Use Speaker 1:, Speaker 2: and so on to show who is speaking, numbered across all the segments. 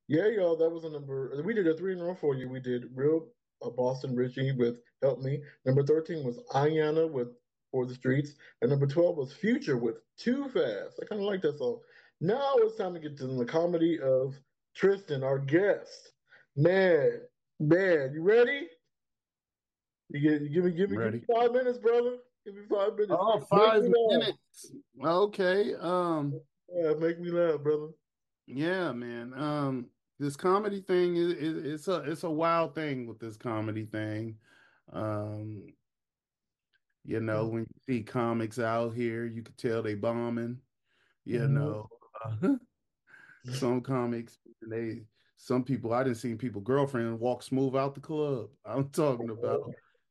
Speaker 1: Yeah, y'all, that was a number. We did a three in a row for you. We did Real Boston Richie with Help Me. Number 13 was Ayana with For the Streets. And number 12 was Future with Too Fast. I kind of like that song. Now it's time to get to the comedy of Tristan, our guest. Man, man, you ready? Give me
Speaker 2: Ready?
Speaker 1: 5 minutes, brother. Give me 5 minutes.
Speaker 2: Oh,
Speaker 1: Make
Speaker 2: five
Speaker 1: me laugh.
Speaker 2: minutes. Okay.
Speaker 1: Yeah, make me laugh, brother.
Speaker 2: Yeah, man. This comedy thing is it's a wild thing with this comedy thing. Um, when you see comics out here, you could tell they bombing. You
Speaker 1: Mhm.
Speaker 2: know, some comics some people I didn't see people girlfriend walk smooth out the club. I'm talking about.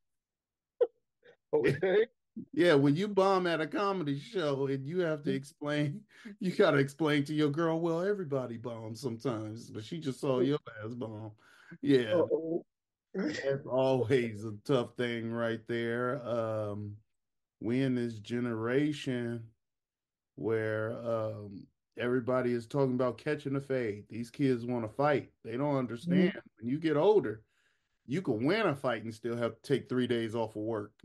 Speaker 1: Okay.
Speaker 2: Yeah, when you bomb at a comedy show and you have to explain, you got to explain to your girl, well, everybody bombs sometimes, but she just saw your ass bomb. Yeah,
Speaker 1: Uh-oh.
Speaker 2: that's always a tough thing right there. We in this generation where everybody is talking about catching a fade. These kids want to fight. They don't understand. When you get older, you can win a fight and still have to take 3 days off of work.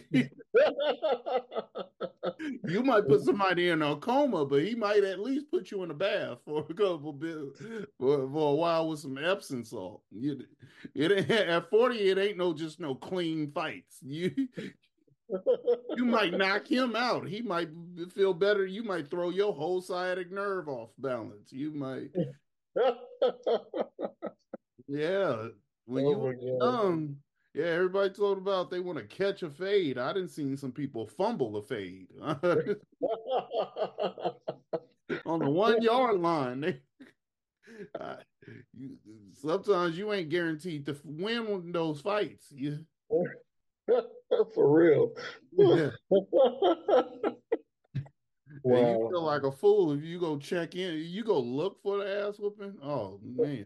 Speaker 2: You might put somebody in a coma, but he might at least put you in a bath for a couple bit for a while with some Epsom salt. At 40, it ain't no clean fights. You might knock him out. He might feel better. You might throw your whole sciatic nerve off balance. You might, yeah. When
Speaker 1: Oh
Speaker 2: you
Speaker 1: my
Speaker 2: were
Speaker 1: God.
Speaker 2: young, yeah, everybody told about they want to catch a fade. I didn't see some people fumble a fade. On the 1 yard line. Uh, Sometimes you ain't guaranteed to win one of those fights.
Speaker 1: For real.
Speaker 2: Yeah. And you
Speaker 1: Wow.
Speaker 2: feel like a fool if you go check in, you go look for the ass whooping. Oh man.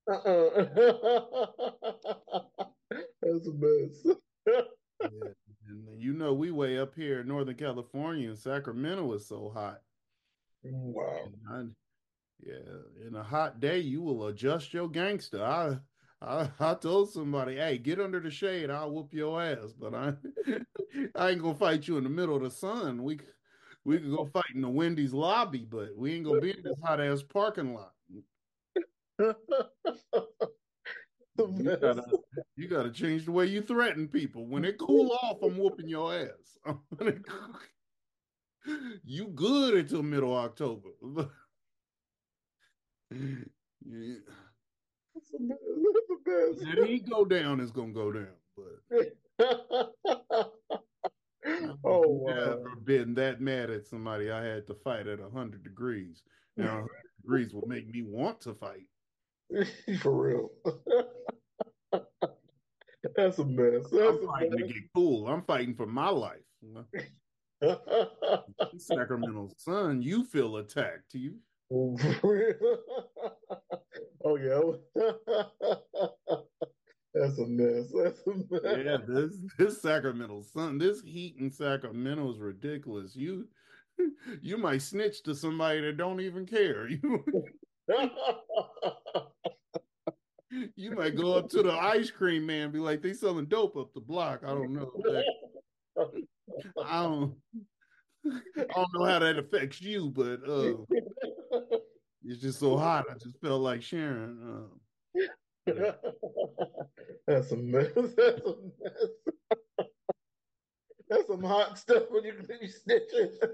Speaker 1: That's a mess.
Speaker 2: Yeah. And we way up here in Northern California and Sacramento is so hot.
Speaker 1: Wow.
Speaker 2: And yeah, in a hot day, you will adjust your gangster. I told somebody, hey, get under the shade, I'll whoop your ass. But I ain't gonna fight you in the middle of the sun. We could go fight in the Wendy's lobby, but we ain't gonna be in this hot ass parking lot.
Speaker 1: The
Speaker 2: You gotta
Speaker 1: mess.
Speaker 2: you gotta change the way you threaten people. When it cool off, I'm whooping your ass. You good until middle October. Yeah.
Speaker 1: That's a mess. That's
Speaker 2: That he go down is gonna go down, but
Speaker 1: a mess.
Speaker 2: I've
Speaker 1: Oh wow.
Speaker 2: never been that mad at somebody I had to fight at 100 degrees. Now, 100 degrees will make me want to fight.
Speaker 1: For real. That's a mess.
Speaker 2: I'm
Speaker 1: That's a
Speaker 2: fighting to get cool. I'm fighting for my life.
Speaker 1: mess.
Speaker 2: Sacramento sun, you feel attacked.
Speaker 1: For real. Oh yeah. That's a mess. That's a
Speaker 2: Yeah,
Speaker 1: mess.
Speaker 2: this Sacramento sun, this heat in Sacramento is ridiculous. You might snitch to somebody that don't even care. You might go up to the ice cream man and be like, they selling dope up the block. I don't know. I don't I don't know how that affects you, but it's just so hot. I just felt like sharing. Yeah.
Speaker 1: That's a mess. That's a mess. That's some hot stuff when you snitching.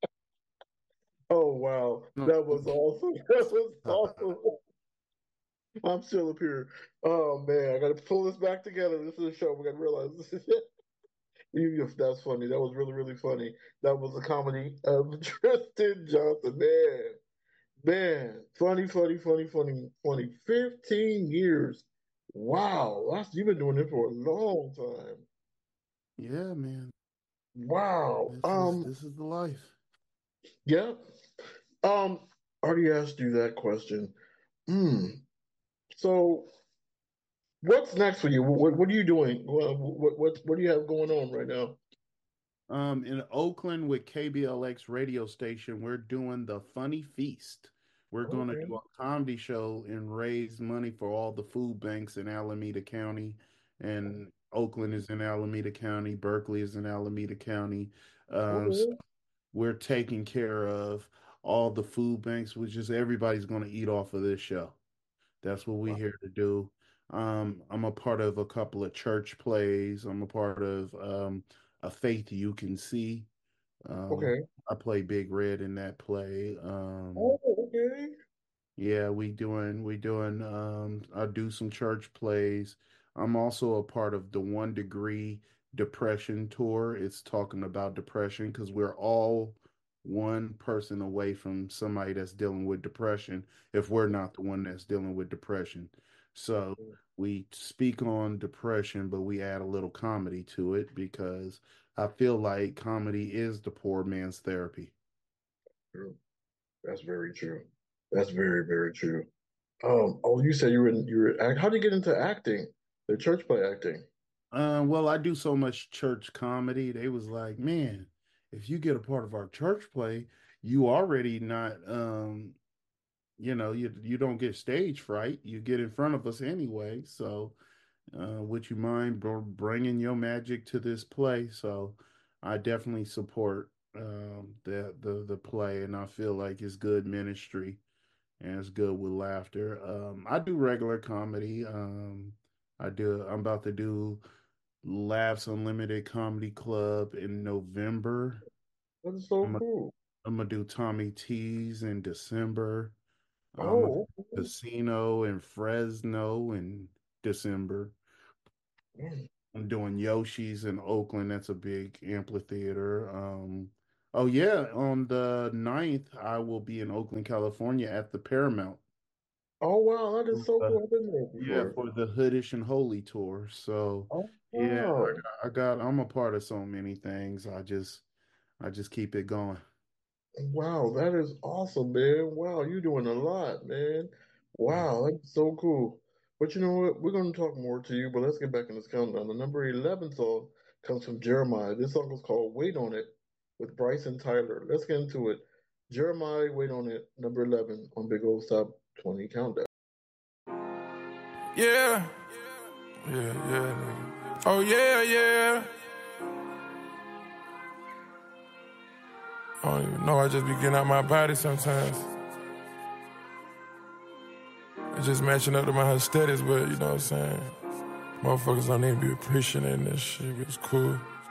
Speaker 1: Oh wow,
Speaker 2: No,
Speaker 1: that was awesome. That was
Speaker 2: uh,
Speaker 1: awesome. I'm still up here. Oh man, I got to pull this back together. This is a show. We got to realize this is it. That's funny. That was really really funny. That was a comedy of Tristan Johnson. Man, man, funny, funny, funny, funny, funny. 15 years. Wow, you've been doing it for a long time.
Speaker 2: yeah, man.
Speaker 1: Wow.
Speaker 2: This is the life.
Speaker 1: Yeah. Um, I already asked you that question. Hmm. So, what's next for you? What are you doing? What do you have going on right now?
Speaker 2: In Oakland with KBLX radio station, we're doing the Funny Feast. We're going to
Speaker 1: Okay.
Speaker 2: do a comedy show and raise money for all the food banks in Alameda County. And Oakland is in Alameda County. Berkeley is in Alameda County. So
Speaker 1: Okay.
Speaker 2: we're taking care of all the food banks, which is everybody's going to eat off of this show. That's what we're here to do. I'm a part of a couple of church plays. I'm a part of a Faith You Can See. Um,
Speaker 1: Okay.
Speaker 2: I play Big Red in that play.
Speaker 1: Oh, okay.
Speaker 2: Yeah, we doing I do some church plays. I'm also a part of the 1 Degree Depression Tour. It's talking about depression because we're all one person away from somebody that's dealing with depression if we're not the one that's dealing with depression. So we speak on depression, but we add a little comedy to it because I feel like comedy is the poor man's therapy.
Speaker 1: True. That's very true. That's very, very true. Oh, you said how did you get into acting? The church play acting.
Speaker 2: Well, I do so much church comedy. They was like, man, if you get a part of our church play, you already not, you don't get stage fright. You get in front of us anyway. So, would you mind bringing your magic to this play? So, I definitely support the play, and I feel like it's good ministry and it's good with laughter. I do regular comedy. I'm about to do Laughs Unlimited Comedy Club in November.
Speaker 1: That's so
Speaker 2: I'm gonna,
Speaker 1: cool.
Speaker 2: I'm gonna do Tommy T's in December. I'm gonna
Speaker 1: Oh,
Speaker 2: do Casino in Fresno in December.
Speaker 1: okay.
Speaker 2: I'm doing Yoshi's in Oakland. That's a big amphitheater. Oh yeah, on the 9th, I will be in Oakland, California at the Paramount.
Speaker 1: Oh wow, that is so
Speaker 2: Uh,
Speaker 1: cool. I've been there
Speaker 2: Yeah,
Speaker 1: before.
Speaker 2: for the Hoodish and Holy tour. So
Speaker 1: Oh
Speaker 2: yeah,
Speaker 1: wow.
Speaker 2: I'm a part of so many things. I just keep it going.
Speaker 1: Wow, that is awesome, man. Wow, you're doing a lot, man. Wow, that's so cool. But you know what? We're going to talk more to you, but let's get back in this countdown. The number 11 song comes from Jeremiah. This song is called Wait on It with Bryson Tyler. Let's get into it. Jeremiah, Wait on It, number 11 on Big Old Stop 20 Countdown.
Speaker 3: Yeah, yeah, yeah, nigga. Oh yeah, yeah. I don't even know. I just be getting out my body sometimes. It's just matching up to my aesthetics, but you know what I'm saying? Motherfuckers don't even be appreciating this shit. It's cool.